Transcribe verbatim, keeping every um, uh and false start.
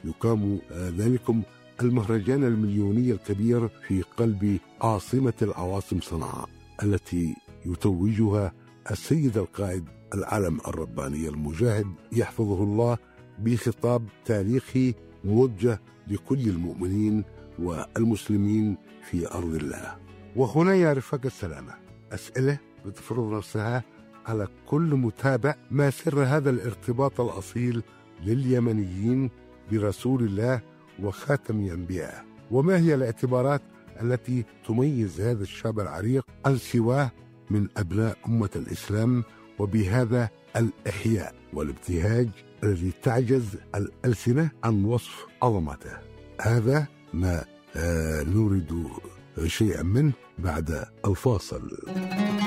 يقام ذلكم المهرجان المليوني الكبير في قلب عاصمة العواصم صنعاء، التي يتوجها السيد القائد العلم الرباني المجاهد يحفظه الله بخطاب تاريخي موجه لكل المؤمنين والمسلمين في أرض الله. وهنا يا رفاق السلامة أسئلة بتفرض نفسها على كل متابع: ما سر هذا الارتباط الأصيل لليمنيين برسول الله وخاتم الأنبياء؟ وما هي الاعتبارات التي تميز هذا الشعب العريق عن سواه من أبناء أمة الإسلام، وبهذا الإحياء والابتهاج الذي تعجز الألسنة عن وصف عظمته؟ هذا ما آه نريد شيئا منه بعد الفاصل.